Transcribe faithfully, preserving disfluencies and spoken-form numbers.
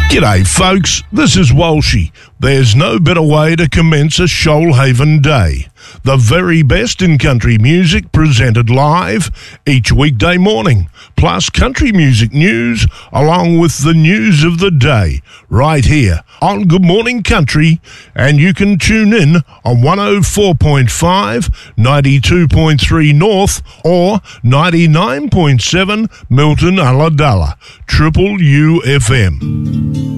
G'day folks, this is Walshy. There's no better way to commence a Shoalhaven day. The very best in country music presented live each weekday morning, plus country music news along with the news of the day right here on Good Morning Country, and you can tune in on one oh four point five, ninety-two point three North or ninety-nine point seven Milton Ulladulla, Triple U F M.